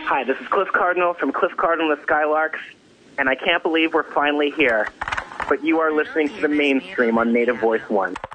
Hi, this is Cliff Cardinal from Cliff Cardinal and the Skylarks, and I can't believe we're finally here. But you are listening to the mainstream on Native Voice One.